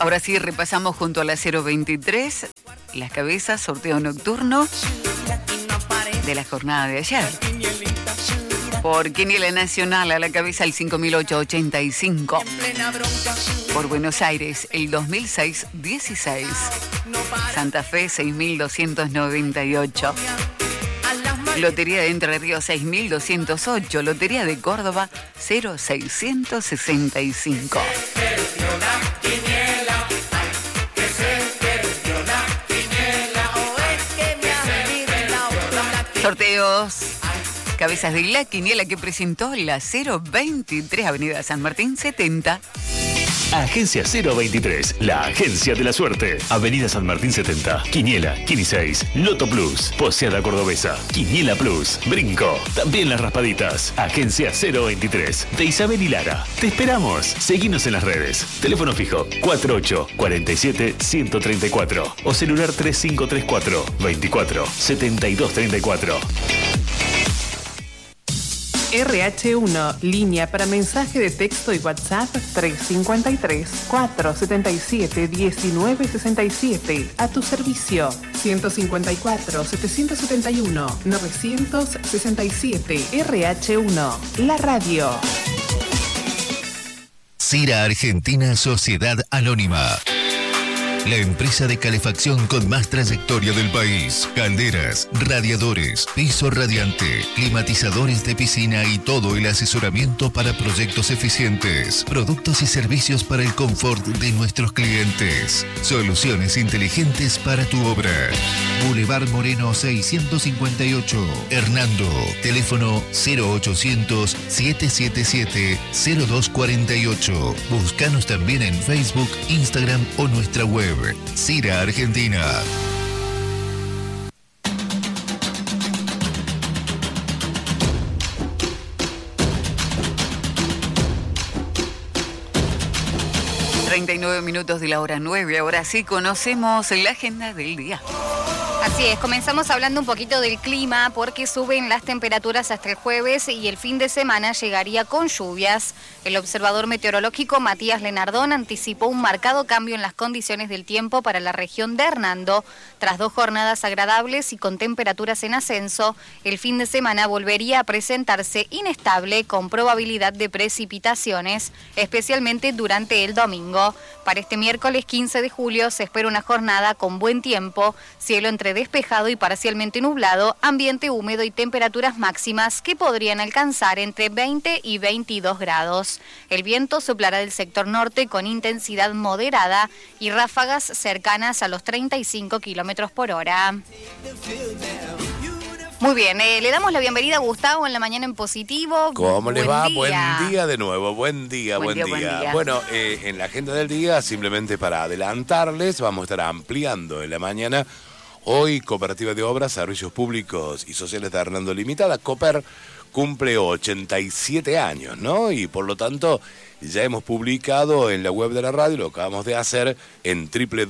Ahora sí, repasamos junto a la 023 las cabezas, sorteo nocturno de la jornada de ayer. Por Quiniela Nacional, a la cabeza el 5.885. Por Buenos Aires, el 2006-16. Santa Fe, 6.298. Lotería de Entre Ríos, 6.208. Lotería de Córdoba, 0.665. Sorteos. Cabezas de la quiniela que presentó la 023, Avenida San Martín 70. Agencia 023, la agencia de la suerte. Avenida San Martín 70, Quiniela, Quini 6, Loto Plus, Poseada Cordobesa, Quiniela Plus, Brinco, también las raspaditas. Agencia 023, de Isabel y Lara. Te esperamos. Seguinos en las redes. Teléfono fijo 4847-134 o celular 3534 24 72 34. RH1, línea para mensaje de texto y WhatsApp 353-477-1967. A tu servicio. 154-771-967. RH1, la radio. Cira Argentina Sociedad Anónima. La empresa de calefacción con más trayectoria del país. Calderas, radiadores, piso radiante, climatizadores de piscina y todo el asesoramiento para proyectos eficientes. Productos y servicios para el confort de nuestros clientes. Soluciones inteligentes para tu obra. Boulevard Moreno 658. Hernando. Teléfono 0800-777-0248. Búscanos también en Facebook, Instagram o nuestra web. Cira Argentina. Minutos de la hora 9. Ahora sí conocemos la agenda del día. Así es, comenzamos hablando un poquito del clima porque suben las temperaturas hasta el jueves y el fin de semana llegaría con lluvias. El observador meteorológico Matías Lenardón anticipó un marcado cambio en las condiciones del tiempo para la región de Hernando. Tras 2 jornadas agradables y con temperaturas en ascenso, el fin de semana volvería a presentarse inestable con probabilidad de precipitaciones, especialmente durante el domingo. Para este miércoles 15 de julio se espera una jornada con buen tiempo, cielo entre despejado y parcialmente nublado, ambiente húmedo y temperaturas máximas que podrían alcanzar entre 20 y 22 grados. El viento soplará del sector norte con intensidad moderada y ráfagas cercanas a los 35 kilómetros por hora. Muy bien, le damos la bienvenida a Gustavo en la mañana en positivo. ¿Cómo les va? Buen día de nuevo, buen día. Bueno, en la agenda del día, simplemente para adelantarles, vamos a estar ampliando en la mañana. Hoy, Cooperativa de Obras, Servicios Públicos y Sociales de Hernando Limitada, Cooper, cumple 87 años, ¿no? Y por lo tanto, ya hemos publicado en la web de la radio, lo acabamos de hacer en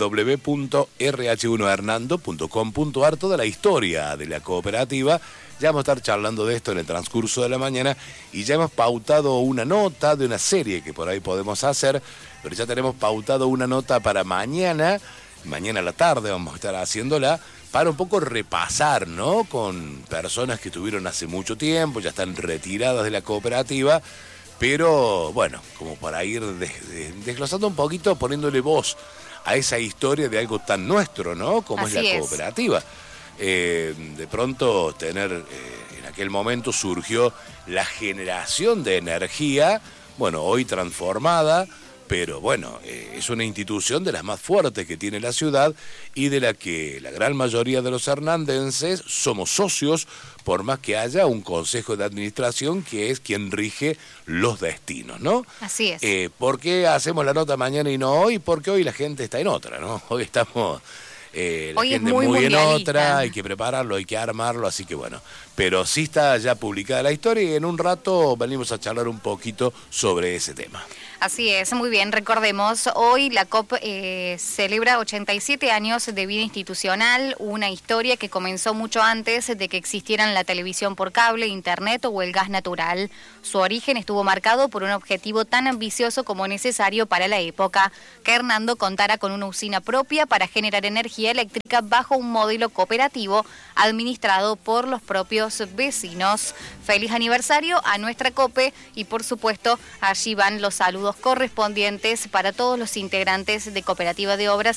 www.rh1hernando.com.ar, toda la historia de la cooperativa. Ya vamos a estar charlando de esto en el transcurso de la mañana y ya hemos pautado una nota de una serie que por ahí podemos hacer, pero ya tenemos pautado una nota para mañana a la tarde vamos a estar haciéndola, para un poco repasar, ¿no? Con personas que estuvieron hace mucho tiempo, ya están retiradas de la cooperativa, pero bueno, como para ir desglosando un poquito, poniéndole voz a esa historia de algo tan nuestro, ¿no? Como es la cooperativa. De pronto en aquel momento surgió la generación de energía, bueno, hoy transformada, pero bueno, es una institución de las más fuertes que tiene la ciudad y de la que la gran mayoría de los hernandenses somos socios, por más que haya un consejo de administración que es quien rige los destinos, ¿no? Así es. ¿Por qué hacemos la nota mañana y no hoy? Porque hoy la gente está en otra, ¿no? Hoy estamos... la hoy gente es muy en otra, hay que prepararlo, hay que armarlo, así que bueno. Pero sí está ya publicada la historia y en un rato venimos a charlar un poquito sobre ese tema. Así es, muy bien. Recordemos, hoy la COP celebra 87 años de vida institucional, una historia que comenzó mucho antes de que existieran la televisión por cable, internet o el gas natural. Su origen estuvo marcado por un objetivo tan ambicioso como necesario para la época, que Hernando contara con una usina propia para generar energía eléctrica bajo un modelo cooperativo administrado por los propios vecinos. Feliz aniversario a nuestra COPE y por supuesto allí van los saludos correspondientes para todos los integrantes de Cooperativa de Obras